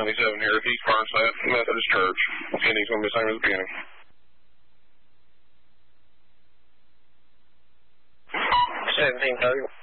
97 here at East Burnside Methodist Church. Ending's going to be the same as the beginning. 1730.